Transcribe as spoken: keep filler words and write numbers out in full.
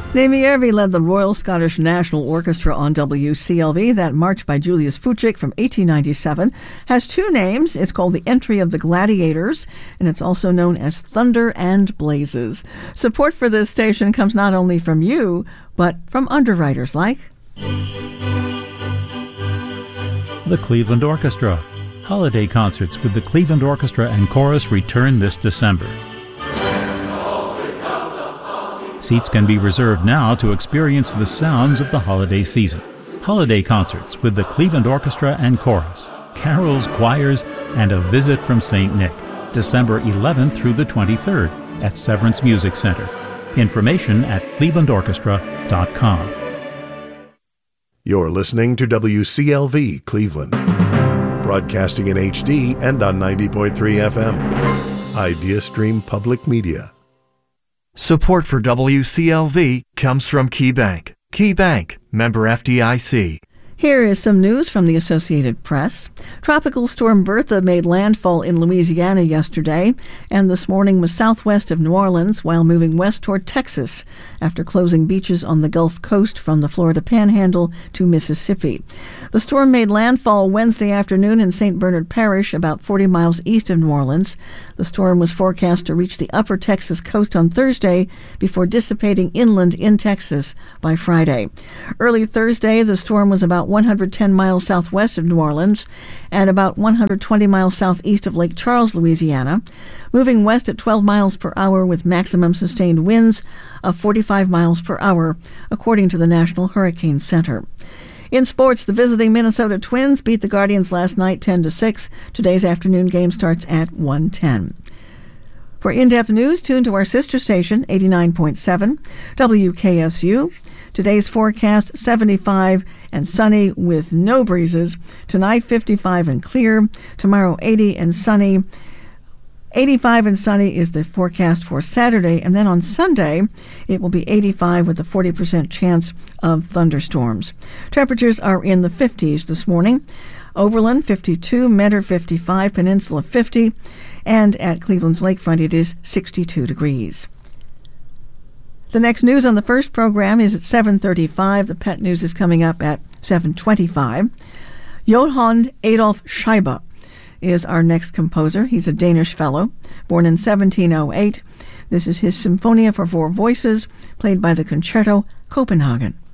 Demi Irving led the Royal Scottish National Orchestra on W C L V. That march by Julius Fuchik from eighteen ninety-seven has two names. It's called the Entry of the Gladiators, and it's also known as Thunder and Blazes. Support for this station comes not only from you, but from underwriters like the Cleveland Orchestra. Holiday concerts with the Cleveland Orchestra and Chorus return this December. Seats can be reserved now to experience the sounds of the holiday season. Holiday concerts with the Cleveland Orchestra and Chorus, carols, choirs, and a visit from Saint Nick, December eleventh through the twenty-third at Severance Music Center. Information at cleveland orchestra dot com. You're listening to W C L V Cleveland, broadcasting in H D and on ninety point three F M. IdeaStream Public Media. Support for W C L V comes from KeyBank. KeyBank, member F D I C. Here is some news from the Associated Press. Tropical Storm Bertha made landfall in Louisiana yesterday, and this morning was southwest of New Orleans while moving west toward Texas after closing beaches on the Gulf Coast from the Florida Panhandle to Mississippi. The storm made landfall Wednesday afternoon in Saint Bernard Parish, about forty miles east of New Orleans. The storm was forecast to reach the upper Texas coast on Thursday before dissipating inland in Texas by Friday. Early Thursday, the storm was about one hundred ten miles southwest of New Orleans and about one hundred twenty miles southeast of Lake Charles, Louisiana, moving west at twelve miles per hour with maximum sustained winds of forty-five miles per hour, according to the National Hurricane Center. In sports, the visiting Minnesota Twins beat the Guardians last night ten to six. Today's afternoon game starts at one ten. For in-depth news, tune to our sister station, eighty-nine point seven W K S U. Today's forecast, seventy-five and sunny with no breezes. Tonight, fifty-five and clear. Tomorrow, eighty and sunny. eighty-five and sunny is the forecast for Saturday, and then on Sunday, it will be eighty-five with a forty percent chance of thunderstorms. Temperatures are in the fifties this morning. Overland, fifty-two, Mentor, fifty-five, Peninsula, fifty, and at Cleveland's lakefront, it is sixty-two degrees. The next news on the first program is at seven thirty-five. The pet news is coming up at seven twenty-five. Johann Adolf Scheibe is our next composer. He's a Danish fellow, born in seventeen oh eight. This is his Symphonia for Four Voices, played by the Concerto Copenhagen.